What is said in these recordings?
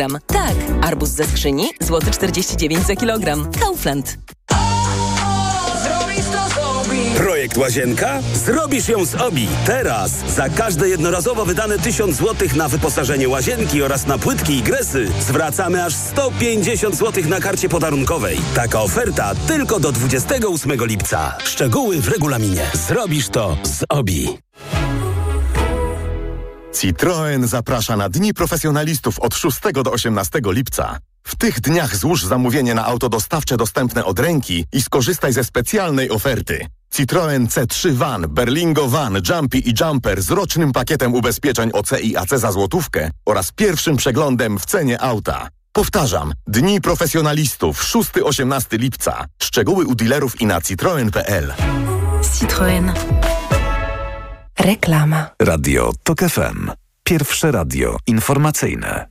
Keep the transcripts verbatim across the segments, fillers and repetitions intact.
Tak, arbuz ze skrzyni, złoty czterdzieści dziewięć za kilogram. Kaufland. Projekt Łazienka? Zrobisz ją z O B I. Teraz za każde jednorazowo wydane tysiąc złotych na wyposażenie łazienki oraz na płytki i gresy zwracamy aż sto pięćdziesiąt złotych na karcie podarunkowej. Taka oferta tylko do dwudziestego ósmego lipca. Szczegóły w regulaminie. Zrobisz to z O B I. Citroen zaprasza na Dni Profesjonalistów od szóstego do osiemnastego lipca. W tych dniach złóż zamówienie na auto dostawcze dostępne od ręki i skorzystaj ze specjalnej oferty. Citroen C trzy Van, Berlingo Van, Jumpy i Jumper z rocznym pakietem ubezpieczeń O C i A C za złotówkę oraz pierwszym przeglądem w cenie auta. Powtarzam, Dni Profesjonalistów szóstego do osiemnastego lipca. Szczegóły u dealerów i na citroen kropka p l. Citroen. Reklama. Radio Tok F M. Pierwsze radio informacyjne.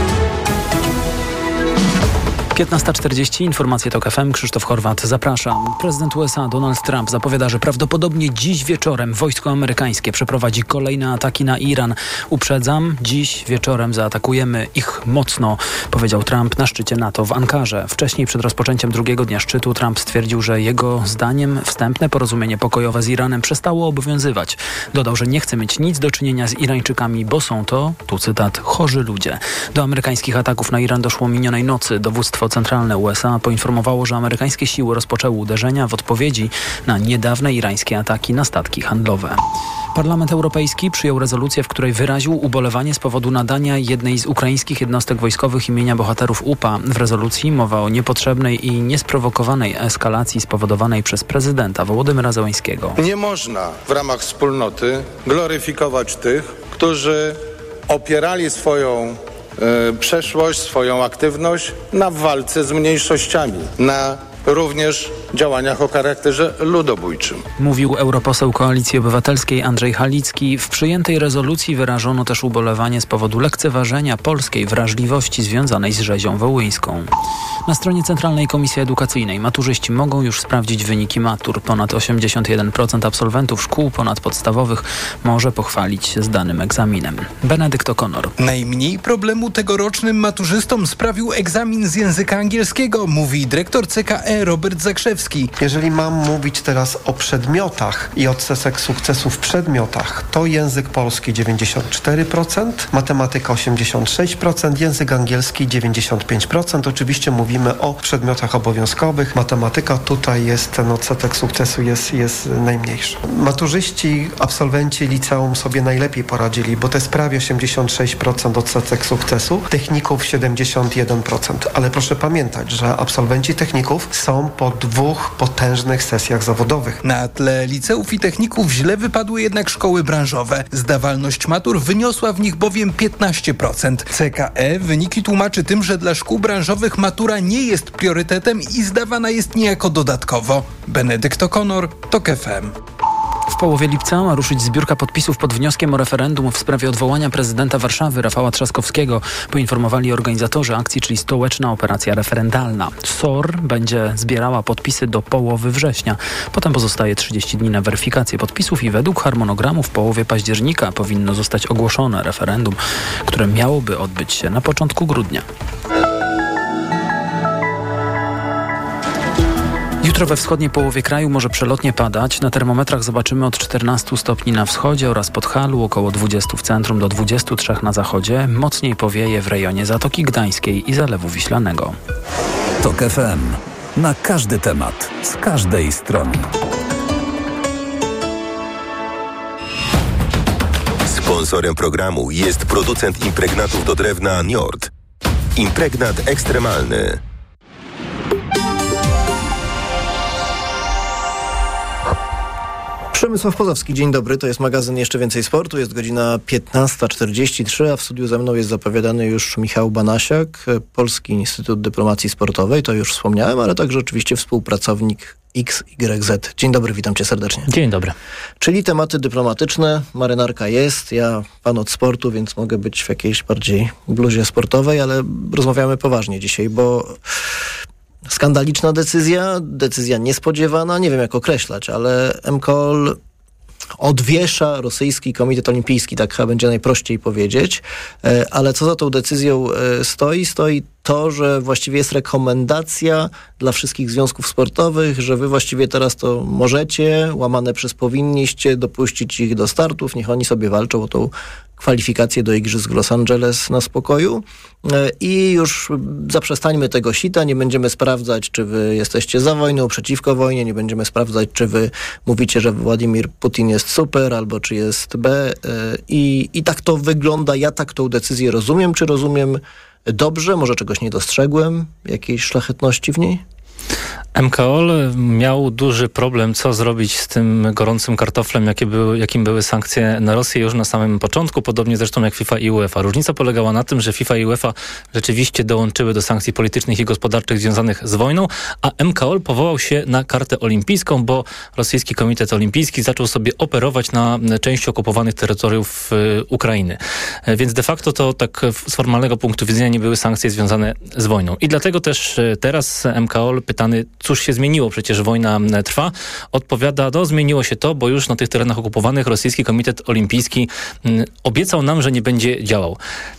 piętnasta czterdzieści, informacje Tok F M, Krzysztof Horwat, zapraszam. Prezydent U S A Donald Trump zapowiada, że prawdopodobnie dziś wieczorem wojsko amerykańskie przeprowadzi kolejne ataki na Iran. Uprzedzam, dziś wieczorem zaatakujemy ich mocno, powiedział Trump na szczycie NATO w Ankarze. Wcześniej przed rozpoczęciem drugiego dnia szczytu Trump stwierdził, że jego zdaniem wstępne porozumienie pokojowe z Iranem przestało obowiązywać. Dodał, że nie chce mieć nic do czynienia z Irańczykami, bo są to, tu cytat, chorzy ludzie. Do amerykańskich ataków na Iran doszło minionej nocy. Dowództwo centralne U S A poinformowało, że amerykańskie siły rozpoczęły uderzenia w odpowiedzi na niedawne irańskie ataki na statki handlowe. Parlament Europejski przyjął rezolucję, w której wyraził ubolewanie z powodu nadania jednej z ukraińskich jednostek wojskowych imienia bohaterów U P A. W rezolucji mowa o niepotrzebnej i niesprowokowanej eskalacji spowodowanej przez prezydenta Wołodymyra Zełańskiego. Nie można w ramach wspólnoty gloryfikować tych, którzy opierali swoją przeszłość, swoją aktywność na walce z mniejszościami, na również działaniach o charakterze ludobójczym. Mówił europoseł Koalicji Obywatelskiej Andrzej Halicki. W przyjętej rezolucji wyrażono też ubolewanie z powodu lekceważenia polskiej wrażliwości związanej z rzezią wołyńską. Na stronie Centralnej Komisji Edukacyjnej maturzyści mogą już sprawdzić wyniki matur. Ponad osiemdziesiąt jeden procent absolwentów szkół ponadpodstawowych może pochwalić się zdanym egzaminem. Benedykt O'Connor. Najmniej problemu tegorocznym maturzystom sprawił egzamin z języka angielskiego, mówi dyrektor C K E Robert Zakrzewski. Jeżeli mam mówić teraz o przedmiotach i odsetek sukcesu w przedmiotach, to język polski dziewięćdziesiąt cztery procent, matematyka osiemdziesiąt sześć procent, język angielski dziewięćdziesiąt pięć procent. Oczywiście mówimy o przedmiotach obowiązkowych. Matematyka tutaj jest, ten odsetek sukcesu jest, jest najmniejszy. Maturzyści, absolwenci liceum sobie najlepiej poradzili, bo to jest prawie osiemdziesiąt sześć procent odsetek sukcesu, techników siedemdziesiąt jeden procent. Ale proszę pamiętać, że absolwenci techników są po dwóch potężnych sesjach zawodowych. Na tle liceów i techników źle wypadły jednak szkoły branżowe. Zdawalność matur wyniosła w nich bowiem piętnaście procent. C K E wyniki tłumaczy tym, że dla szkół branżowych matura nie jest priorytetem i zdawana jest niejako dodatkowo. Benedykt O'Connor, Tok F M. W połowie lipca ma ruszyć zbiórka podpisów pod wnioskiem o referendum w sprawie odwołania prezydenta Warszawy Rafała Trzaskowskiego. Poinformowali organizatorzy akcji, czyli Stołeczna Operacja Referendalna. S O R będzie zbierała podpisy do połowy września. Potem pozostaje trzydzieści dni na weryfikację podpisów i według harmonogramu w połowie października powinno zostać ogłoszone referendum, które miałoby odbyć się na początku grudnia. Jutro we wschodniej połowie kraju może przelotnie padać. Na termometrach zobaczymy od czternastu stopni na wschodzie oraz Podhalu, około dwudziestu w centrum do dwudziestu trzech na zachodzie. Mocniej powieje w rejonie Zatoki Gdańskiej i Zalewu Wiślanego. Tok F M. Na każdy temat, z każdej strony. Sponsorem programu jest producent impregnatów do drewna Njord. Impregnat ekstremalny. Przemysław Pozowski, dzień dobry, to jest magazyn Jeszcze Więcej Sportu, jest godzina piętnasta czterdzieści trzy, a w studiu ze mną jest zapowiadany już Michał Banasiak, Polski Instytut Dyplomacji Sportowej, to już wspomniałem, ale także oczywiście współpracownik X Y Z. Dzień dobry, witam cię serdecznie. Dzień dobry. Czyli tematy dyplomatyczne, marynarka jest, ja pan od sportu, więc mogę być w jakiejś bardziej bluzie sportowej, ale rozmawiamy poważnie dzisiaj, bo skandaliczna decyzja, decyzja niespodziewana, nie wiem jak określać, ale M K O L odwiesza rosyjski Komitet Olimpijski, tak chyba będzie najprościej powiedzieć. Ale co za tą decyzją stoi? Stoi to, że właściwie jest rekomendacja dla wszystkich związków sportowych, że wy właściwie teraz to możecie, łamane przez powinniście, dopuścić ich do startów, niech oni sobie walczą o tą kwalifikację do Igrzysk w Los Angeles na spokoju i już zaprzestańmy tego sita, nie będziemy sprawdzać, czy wy jesteście za wojną, przeciwko wojnie, nie będziemy sprawdzać, czy wy mówicie, że Władimir Putin jest super, albo czy jest B. I, i tak to wygląda. Ja tak tą decyzję rozumiem. Czy rozumiem dobrze? Może czegoś nie dostrzegłem? Jakiejś szlachetności w niej? M K O L miał duży problem, co zrobić z tym gorącym kartoflem, jakie były, jakim były sankcje na Rosję już na samym początku, podobnie zresztą jak FIFA i UEFA. Różnica polegała na tym, że FIFA i UEFA rzeczywiście dołączyły do sankcji politycznych i gospodarczych związanych z wojną, a M K O L powołał się na kartę olimpijską, bo rosyjski Komitet Olimpijski zaczął sobie operować na części okupowanych terytoriów Ukrainy. Więc de facto to tak z formalnego punktu widzenia nie były sankcje związane z wojną. I dlatego też teraz M K O L pytany, cóż się zmieniło, przecież wojna trwa, odpowiada, no zmieniło się to, bo już na tych terenach okupowanych rosyjski Komitet Olimpijski m, obiecał nam, że nie będzie działał.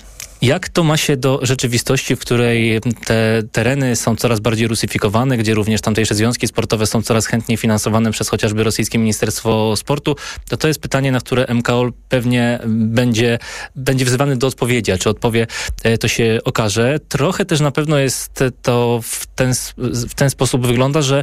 Jak to ma się do rzeczywistości, w której te tereny są coraz bardziej rusyfikowane, gdzie również tamtejsze związki sportowe są coraz chętniej finansowane przez chociażby rosyjskie Ministerstwo Sportu, to to jest pytanie, na które M K O L pewnie będzie, będzie wzywany do odpowiedzi. A czy odpowie, to się okaże. Trochę też na pewno jest to w ten, w ten sposób wygląda, że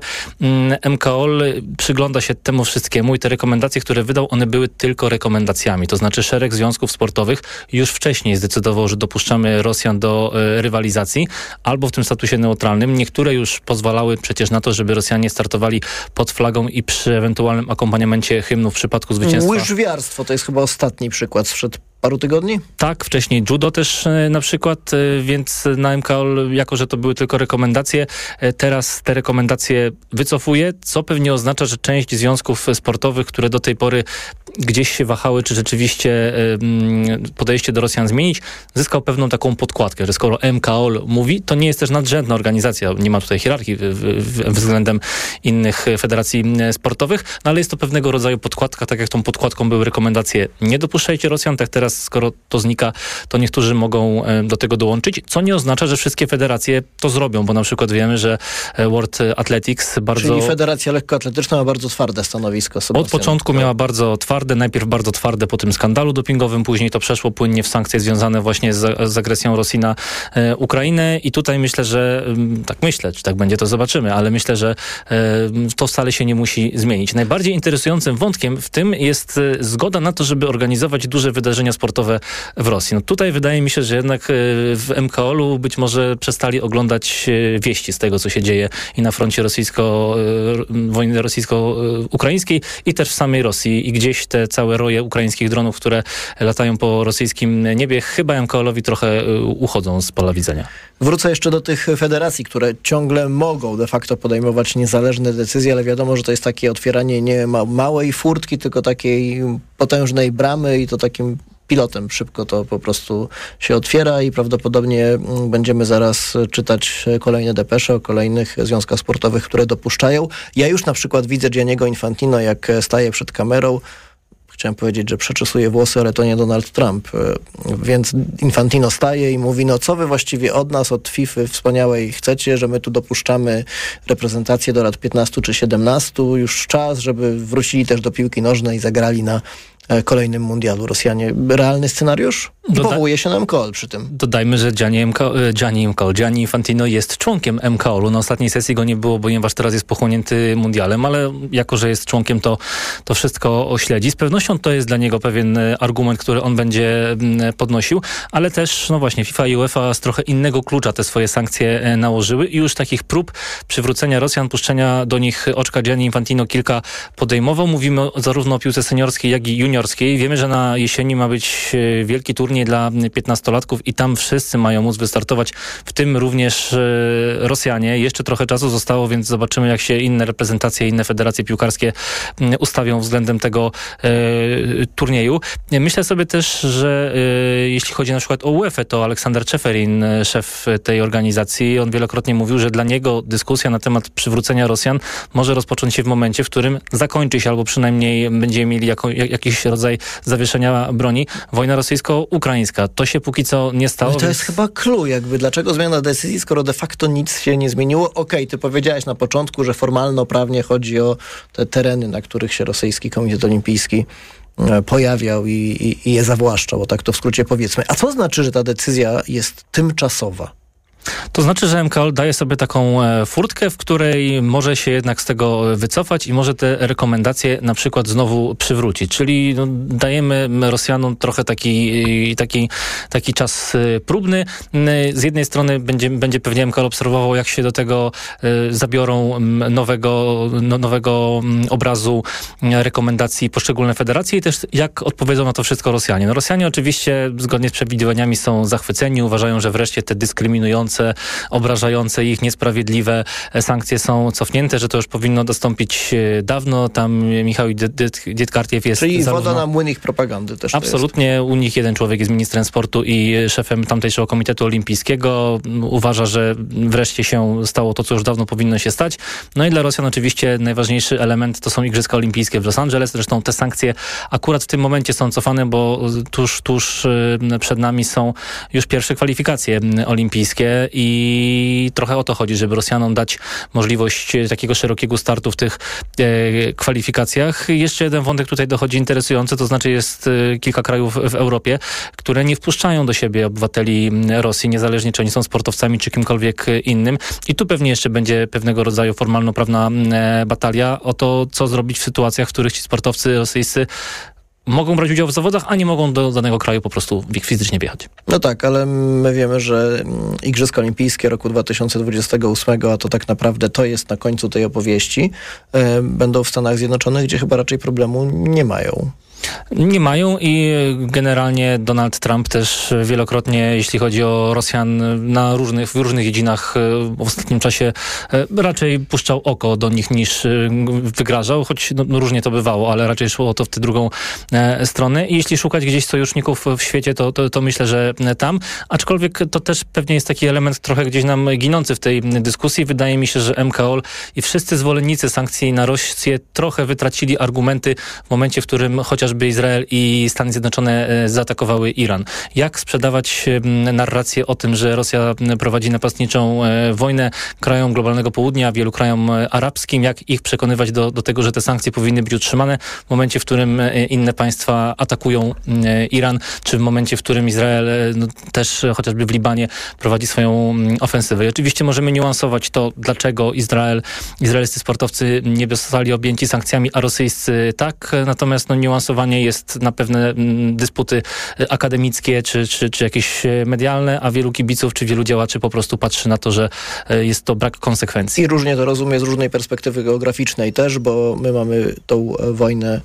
M K O L przygląda się temu wszystkiemu i te rekomendacje, które wydał, one były tylko rekomendacjami. To znaczy szereg związków sportowych już wcześniej zdecydował, że dopuszczamy Rosjan do y, rywalizacji, albo w tym statusie neutralnym. Niektóre już pozwalały przecież na to, żeby Rosjanie startowali pod flagą i przy ewentualnym akompaniamencie hymnu w przypadku zwycięstwa. Łyżwiarstwo to jest chyba ostatni przykład sprzed paru tygodni? Tak, wcześniej judo też y, na przykład, y, więc na M K O L, jako że to były tylko rekomendacje, y, teraz te rekomendacje wycofuje, co pewnie oznacza, że część związków sportowych, które do tej pory gdzieś się wahały, czy rzeczywiście y, podejście do Rosjan zmienić, zyskał pewną taką podkładkę, że skoro M K O L mówi, to nie jest też nadrzędna organizacja, nie ma tutaj hierarchii w, w, względem innych federacji sportowych, no ale jest to pewnego rodzaju podkładka, tak jak tą podkładką były rekomendacje, nie dopuszczajcie Rosjan, tak teraz skoro to znika, to niektórzy mogą do tego dołączyć, co nie oznacza, że wszystkie federacje to zrobią, bo na przykład wiemy, że World Athletics bardzo... Czyli Federacja Lekkoatletyczna ma bardzo twarde stanowisko. Sebastian. Od początku miała bardzo twarde, najpierw bardzo twarde po tym skandalu dopingowym, później to przeszło płynnie w sankcje związane właśnie z, z agresją Rosji na e, Ukrainę i tutaj myślę, że tak myślę, czy tak będzie, to zobaczymy, ale myślę, że e, to wcale się nie musi zmienić. Najbardziej interesującym wątkiem w tym jest e, zgoda na to, żeby organizować duże wydarzenia sportowe w Rosji. No tutaj wydaje mi się, że jednak e, w M K O L-u być może przestali oglądać e, wieści z tego, co się dzieje i na froncie rosyjsko, e, wojny rosyjsko-ukraińskiej i też w samej Rosji i gdzieś te całe roje ukraińskich dronów, które latają po rosyjskim niebie, chyba M K O L-owi trochę uchodzą z pola widzenia. Wrócę jeszcze do tych federacji, które ciągle mogą de facto podejmować niezależne decyzje, ale wiadomo, że to jest takie otwieranie nie ma małej furtki, tylko takiej potężnej bramy i to takim pilotem szybko to po prostu się otwiera i prawdopodobnie będziemy zaraz czytać kolejne depesze o kolejnych związkach sportowych, które dopuszczają. Ja już na przykład widzę Gianniego Infantino, jak staje przed kamerą. Chciałem powiedzieć, że przeczesuje włosy, ale to nie Donald Trump. Więc Infantino staje i mówi, no co wy właściwie od nas, od FIFA wspaniałej chcecie, że my tu dopuszczamy reprezentację do lat piętnastu czy siedemnastu. Już czas, żeby wrócili też do piłki nożnej i zagrali na kolejnym mundialu Rosjanie. Realny scenariusz? I Doda- powołuje się na M K O L przy tym. Dodajmy, że Gianni, M K- Gianni, M K O L, Gianni Infantino jest członkiem M K O L-u. Na ostatniej sesji go nie było, ponieważ teraz jest pochłonięty mundialem, ale jako, że jest członkiem, to, to wszystko ośledzi. Z pewnością to jest dla niego pewien argument, który on będzie podnosił, ale też, no właśnie, FIFA i UEFA z trochę innego klucza te swoje sankcje nałożyły i już takich prób przywrócenia Rosjan, puszczenia do nich oczka Gianni Infantino kilka podejmował. Mówimy zarówno o piłce seniorskiej, jak i juniorskiej, juniorskiej. Wiemy, że na jesieni ma być wielki turniej dla piętnastolatków i tam wszyscy mają móc wystartować, w tym również Rosjanie. Jeszcze trochę czasu zostało, więc zobaczymy, jak się inne reprezentacje, inne federacje piłkarskie ustawią względem tego e, turnieju. Myślę sobie też, że e, jeśli chodzi na przykład o U E F A, to Aleksander Czeferin, szef tej organizacji, on wielokrotnie mówił, że dla niego dyskusja na temat przywrócenia Rosjan może rozpocząć się w momencie, w którym zakończy się, albo przynajmniej będziemy mieli jako, jak, jakiś rodzaj zawieszenia broni, wojna rosyjsko-ukraińska. To się póki co nie stało. No to więc... jest chyba clue, jakby dlaczego zmiana decyzji, skoro de facto nic się nie zmieniło. Okej, okay, ty powiedziałeś na początku, że formalno-prawnie chodzi o te tereny, na których się rosyjski Komitet Olimpijski pojawiał i, i, i je zawłaszczał, o tak to w skrócie powiedzmy. A co znaczy, że ta decyzja jest tymczasowa? To znaczy, że M K O L daje sobie taką furtkę, w której może się jednak z tego wycofać i może te rekomendacje na przykład znowu przywrócić. Czyli no, dajemy Rosjanom trochę taki, taki, taki czas próbny. Z jednej strony będzie, będzie pewnie M K O L obserwował, jak się do tego zabiorą nowego, no, nowego obrazu rekomendacji poszczególne federacje i też jak odpowiedzą na to wszystko Rosjanie. No, Rosjanie oczywiście zgodnie z przewidywaniami są zachwyceni, uważają, że wreszcie te dyskryminujące, obrażające ich niesprawiedliwe sankcje są cofnięte, że to już powinno dostąpić dawno. Tam Michał Dietkartiew jest... Czyli zarówno... woda na młyn ich propagandy też. Absolutnie. U nich jeden człowiek jest ministrem sportu i szefem tamtejszego Komitetu Olimpijskiego. Uważa, że wreszcie się stało to, co już dawno powinno się stać. No i dla Rosjan oczywiście najważniejszy element to są Igrzyska Olimpijskie w Los Angeles. Zresztą te sankcje akurat w tym momencie są cofane, bo tuż, tuż przed nami są już pierwsze kwalifikacje olimpijskie i trochę o to chodzi, żeby Rosjanom dać możliwość takiego szerokiego startu w tych e, kwalifikacjach. Jeszcze jeden wątek tutaj dochodzi interesujący, to znaczy jest e, kilka krajów w Europie, które nie wpuszczają do siebie obywateli Rosji, niezależnie czy oni są sportowcami, czy kimkolwiek innym. I tu pewnie jeszcze będzie pewnego rodzaju formalno-prawna e, batalia o to, co zrobić w sytuacjach, w których ci sportowcy rosyjscy mogą brać udział w zawodach, a nie mogą do danego kraju po prostu fizycznie wjechać. No tak, ale my wiemy, że Igrzyska Olimpijskie roku dwa tysiące dwudziestego ósmego, a to tak naprawdę to jest na końcu tej opowieści, e, będą w Stanach Zjednoczonych, gdzie chyba raczej problemu nie mają. Nie mają i generalnie Donald Trump też wielokrotnie, jeśli chodzi o Rosjan na różnych, w różnych dziedzinach w ostatnim czasie raczej puszczał oko do nich niż wygrażał, choć no, różnie to bywało, ale raczej szło to w tę drugą e, stronę i jeśli szukać gdzieś sojuszników w świecie, to, to, to myślę, że tam, aczkolwiek to też pewnie jest taki element trochę gdzieś nam ginący w tej dyskusji. Wydaje mi się, że M K O L i wszyscy zwolennicy sankcji na Rosję trochę wytracili argumenty w momencie, w którym chociażby Izrael i Stany Zjednoczone zaatakowały Iran. Jak sprzedawać narrację o tym, że Rosja prowadzi napastniczą wojnę krajom globalnego południa, wielu krajom arabskim, jak ich przekonywać do, do tego, że te sankcje powinny być utrzymane w momencie, w którym inne państwa atakują Iran, czy w momencie, w którym Izrael no, też chociażby w Libanie prowadzi swoją ofensywę. I oczywiście możemy niuansować to, dlaczego Izrael, izraelscy sportowcy nie zostali objęci sankcjami, a rosyjscy tak, natomiast no, niuansowanie jest na pewne dysputy akademickie czy, czy, czy jakieś medialne, a wielu kibiców czy wielu działaczy po prostu patrzy na to, że jest to brak konsekwencji. I różnie to rozumie z różnej perspektywy geograficznej też, bo my mamy tą wojnę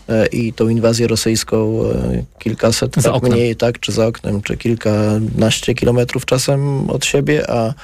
i tą inwazję rosyjską kilkaset, tak mniej, tak, czy za oknem, czy kilkanaście kilometrów czasem od siebie, a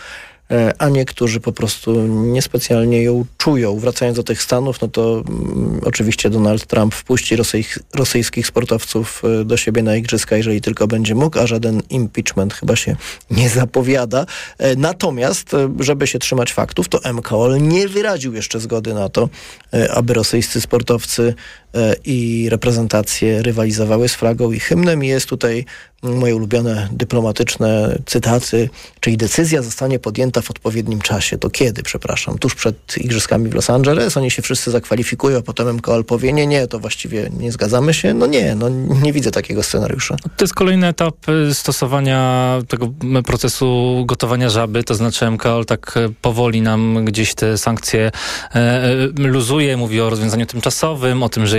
a niektórzy po prostu niespecjalnie ją czują. Wracając do tych Stanów, no to mm, oczywiście Donald Trump wpuści rosyjs- rosyjskich sportowców do siebie na igrzyska, jeżeli tylko będzie mógł, a żaden impeachment chyba się nie zapowiada. E, natomiast, żeby się trzymać faktów, to M K O L nie wyraził jeszcze zgody na to, e, aby rosyjscy sportowcy e, i reprezentacje rywalizowały z flagą i hymnem. I jest tutaj moje ulubione dyplomatyczne cytaty, czyli decyzja zostanie podjęta w odpowiednim czasie. To kiedy, przepraszam? Tuż przed igrzyskami w Los Angeles? Oni się wszyscy zakwalifikują, a potem M K O L powie, nie, nie, to właściwie nie zgadzamy się? No nie, no nie widzę takiego scenariusza. To jest kolejny etap stosowania tego procesu gotowania żaby, to znaczy M K O L tak powoli nam gdzieś te sankcje e, luzuje, mówi o rozwiązaniu tymczasowym, o tym, że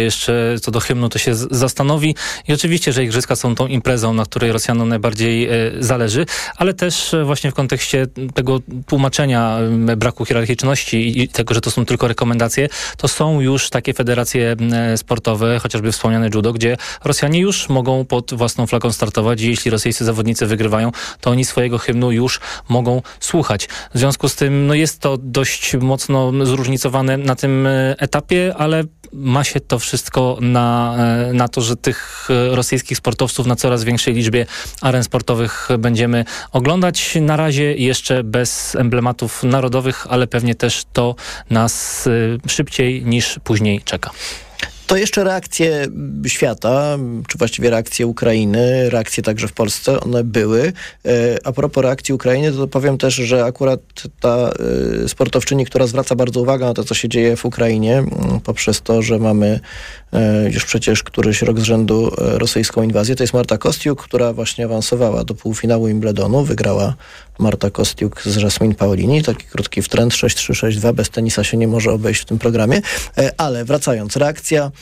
jeszcze co do hymnu to się z- zastanowi. I oczywiście, że igrzyska są tą imprezą, na której Rosjanom najbardziej e, zależy, ale też e, właśnie w kontekście tego tłumaczenia e, braku hierarchiczności i, i tego, że to są tylko rekomendacje, to są już takie federacje e, sportowe, chociażby wspomniane judo, gdzie Rosjanie już mogą pod własną flagą startować i jeśli rosyjscy zawodnicy wygrywają, to oni swojego hymnu już mogą słuchać. W związku z tym no jest to dość mocno zróżnicowane na tym etapie, ale ma się to wszystko na, na to, że tych rosyjskich sportowców na coraz większej liczbie aren sportowych będziemy oglądać. Na razie jeszcze bez emblematów narodowych, ale pewnie też to nas szybciej niż później czeka. To jeszcze reakcje świata, czy właściwie reakcje Ukrainy, reakcje także w Polsce, one były. A propos reakcji Ukrainy, to powiem też, że akurat ta sportowczyni, która zwraca bardzo uwagę na to, co się dzieje w Ukrainie, poprzez to, że mamy już przecież któryś rok z rzędu rosyjską inwazję, to jest Marta Kostiuk, która właśnie awansowała do półfinału Wimbledonu. Wygrała Marta Kostiuk z Jasmine Paolini. Taki krótki wtręt, sześć trzy sześć dwa. Bez tenisa się nie może obejść w tym programie. Ale wracając, reakcja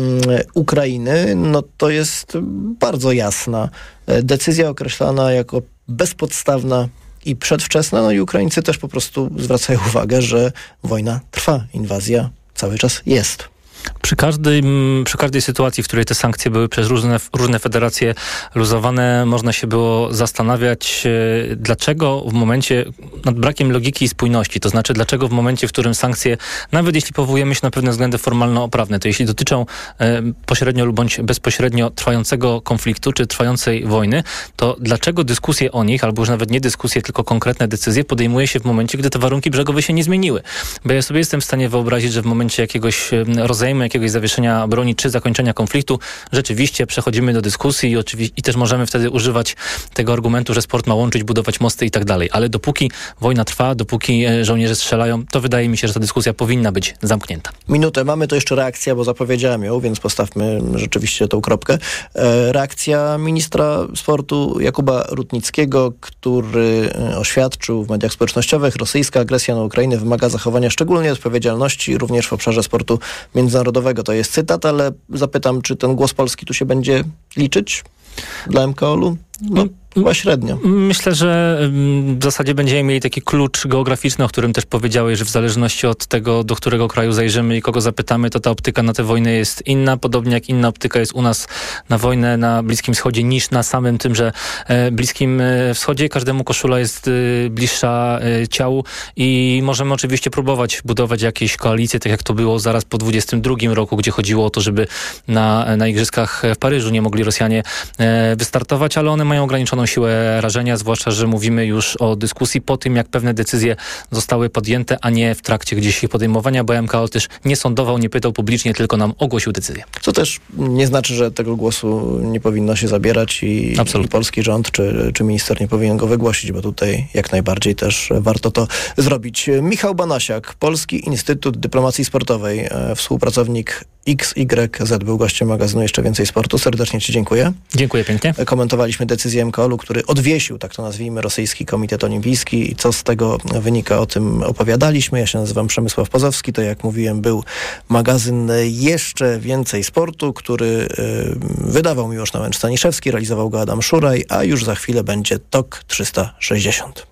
Ukrainy, no to jest bardzo jasna. Decyzja określana jako bezpodstawna i przedwczesna, no i Ukraińcy też po prostu zwracają uwagę, że wojna trwa, inwazja cały czas jest. Przy każdej, przy każdej sytuacji, w której te sankcje były przez różne, różne federacje luzowane, można się było zastanawiać, dlaczego w momencie, nad brakiem logiki i spójności, to znaczy dlaczego w momencie, w którym sankcje, nawet jeśli powołujemy się na pewne względy formalno-oprawne, to jeśli dotyczą e, pośrednio lub bądź bezpośrednio trwającego konfliktu czy trwającej wojny, to dlaczego dyskusje o nich, albo już nawet nie dyskusje, tylko konkretne decyzje podejmuje się w momencie, gdy te warunki brzegowe się nie zmieniły? Bo ja sobie jestem w stanie wyobrazić, że w momencie jakiegoś rozejmu, jakiegoś zawieszenia broni czy zakończenia konfliktu, rzeczywiście przechodzimy do dyskusji i, oczywi- i też możemy wtedy używać tego argumentu, że sport ma łączyć, budować mosty i tak dalej. Ale dopóki wojna trwa, dopóki żołnierze strzelają, to wydaje mi się, że ta dyskusja powinna być zamknięta. Minutę mamy, to jeszcze reakcja, bo zapowiedziałem ją, więc postawmy rzeczywiście tą kropkę. E, reakcja ministra sportu Jakuba Rutnickiego, który oświadczył w mediach społecznościowych, rosyjska agresja na Ukrainę wymaga zachowania szczególnej odpowiedzialności również w obszarze sportu międzynarodowego. To jest cytat, ale zapytam, czy ten głos Polski tu się będzie liczyć dla M K O L-u? No, chyba średnio. Myślę, że w zasadzie będziemy mieli taki klucz geograficzny, o którym też powiedziałeś, że w zależności od tego, do którego kraju zajrzymy i kogo zapytamy, to ta optyka na tę wojnę jest inna, podobnie jak inna optyka jest u nas na wojnę na Bliskim Wschodzie niż na samym tymże Bliskim Wschodzie. Każdemu koszula jest bliższa ciału i możemy oczywiście próbować budować jakieś koalicje, tak jak to było zaraz po dwudziestym drugim roku, gdzie chodziło o to, żeby na, na Igrzyskach w Paryżu nie mogli Rosjanie wystartować, ale one mają ograniczoną siłę rażenia, zwłaszcza, że mówimy już o dyskusji po tym, jak pewne decyzje zostały podjęte, a nie w trakcie gdzieś ich podejmowania, bo M K O też nie sądował, nie pytał publicznie, tylko nam ogłosił decyzję. Co też nie znaczy, że tego głosu nie powinno się zabierać i, i polski rząd czy, czy minister nie powinien go wygłosić, bo tutaj jak najbardziej też warto to zrobić. Michał Banasiak, Polski Instytut Dyplomacji Sportowej, współpracownik X Y Z, był gościem magazynu Jeszcze Więcej Sportu. Serdecznie Ci dziękuję. Dziękuję pięknie. Komentowaliśmy decyzję M K O L-u, który odwiesił, tak to nazwijmy, Rosyjski Komitet Olimpijski i co z tego wynika, o tym opowiadaliśmy. Ja się nazywam Przemysław Pozowski, to jak mówiłem był magazyn Jeszcze Więcej Sportu, który y, wydawał Miłosz Nałęcz-Staniszewski, realizował go Adam Szuraj, a już za chwilę będzie T O K trzysta sześćdziesiąt.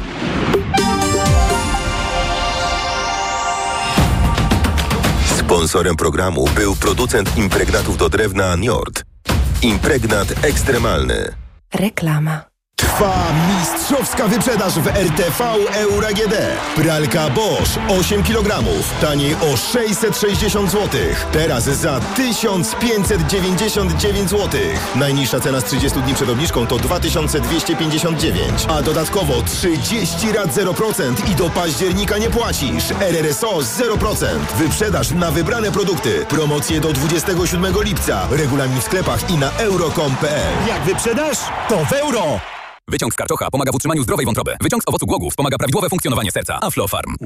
Sponsorem programu był producent impregnatów do drewna Njord. Impregnat ekstremalny. Reklama. Trwa mistrzowska wyprzedaż w R T V Euro A G D. Pralka Bosch osiem kilogramów, taniej o sześćset sześćdziesiąt złotych. Teraz za tysiąc pięćset dziewięćdziesiąt dziewięć złotych. Najniższa cena z trzydziestu dni przed obniżką to dwa tysiące dwieście pięćdziesiąt dziewięć. A dodatkowo trzydzieści rat zero procent i do października nie płacisz. R R S O zero procent. Wyprzedaż na wybrane produkty. Promocje do dwudziestego siódmego lipca. Regulamin w sklepach i na euro kropka com kropka p l. Jak wyprzedasz, to w euro! Wyciąg z karczocha pomaga w utrzymaniu zdrowej wątroby. Wyciąg z owocu głogów pomaga prawidłowe funkcjonowanie serca. Aflofarm.